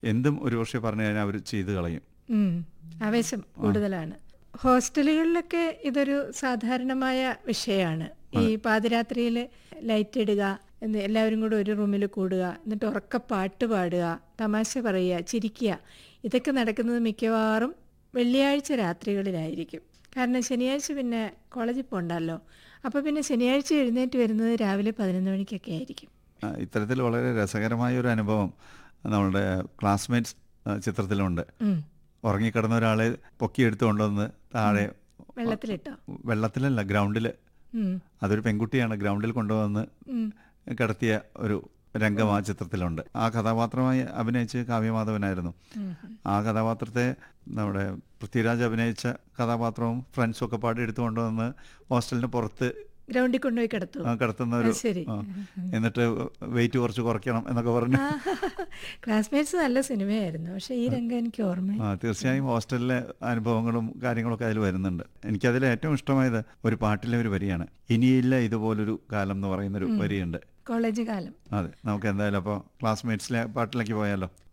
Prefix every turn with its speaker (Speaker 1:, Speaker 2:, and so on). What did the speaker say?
Speaker 1: എന്തും ഒരു പക്ഷേ പറഞ്ഞു കഴിഞ്ഞാൽ അവർ ചെയ്ത് കളയും.
Speaker 2: ആവേശം കൂടുതലാണ്. ഹോസ്റ്റലുകളിലൊക്കെ ഇതൊരു സാധാരണമായ വിഷയമാണ്. ഈ പാതിരാത്രിയിൽ ലൈറ്റ് ഇടുക, എല്ലാവരും കൂടെ ഒരു റൂമിൽ കൂടുക, എന്നിട്ട് ഉറക്ക പാട്ട് പാടുക, തമാശ പറയുക, ചിരിക്കുക. ഇതൊക്കെ നടക്കുന്നത് മിക്കവാറും വെള്ളിയാഴ്ച രാത്രികളിലായിരിക്കും. കാരണം ശനിയാഴ്ച പിന്നെ കോളേജിൽ പോകണ്ടല്ലോ. അപ്പോൾ പിന്നെ ശനിയാഴ്ച എഴുന്നേറ്റ് വരുന്നത് രാവിലെ 11 മണിക്കൊക്കെ ആയിരിക്കും.
Speaker 1: ഇത്തരത്തിൽ വളരെ രസകരമായ ഒരു അനുഭവം നമ്മളുടെ ക്ലാസ്മേറ്റ്സ് ചിത്രത്തിലുണ്ട്. ഉറങ്ങിക്കിടന്ന ഒരാളെ പൊക്കിയെടുത്ത് കൊണ്ടുവന്ന് താഴെ
Speaker 2: വെള്ളത്തിലിട്ടോ?
Speaker 1: വെള്ളത്തിലല്ല, ഗ്രൗണ്ടിൽ. അതൊരു പെൺകുട്ടിയാണ്. ഗ്രൗണ്ടിൽ കൊണ്ടുവന്ന് കിടത്തിയ ഒരു രംഗം ആ ചിത്രത്തിലുണ്ട്. ആ കഥാപാത്രമായി അഭിനയിച്ച് കാവ്യമാധവനായിരുന്നു. ആ കഥാപാത്രത്തെ നമ്മുടെ പൃഥ്വിരാജ് അഭിനയിച്ച കഥാപാത്രവും ഫ്രണ്ട്സും ഒക്കെ പാടി എടുത്തുകൊണ്ടുവന്ന് ഹോസ്റ്റലിന് പുറത്ത്
Speaker 2: ഗ്രൗണ്ടിൽ കൊണ്ടുപോയി
Speaker 1: കിടത്തുന്ന ഒരു, എന്നിട്ട് വെയിറ്റ് കുറച്ച് കുറയ്ക്കണം എന്നൊക്കെ പറഞ്ഞു.
Speaker 2: ക്ലാസ്മേറ്റ്സ് നല്ല സിനിമയായിരുന്നു. പക്ഷെ ഈ രംഗം എനിക്ക് ഓർമ്മ.
Speaker 1: തീർച്ചയായും ഹോസ്റ്റലിലെ അനുഭവങ്ങളും കാര്യങ്ങളൊക്കെ അതിൽ വരുന്നുണ്ട്. എനിക്കതിൽ ഏറ്റവും ഇഷ്ടമായത് ഒരു പാട്ടിലെ ഒരു വരിയാണ്. ഇനിയില്ല ഇതുപോലൊരു കാലം എന്ന് പറയുന്നൊരു വരിയുണ്ട്.
Speaker 2: കോളേജ് കാലം.
Speaker 1: അതെ, നമുക്ക് എന്തായാലും അപ്പോൾ ക്ലാസ്മേറ്റ്സിലെ പാട്ടിലേക്ക് പോയാലോ?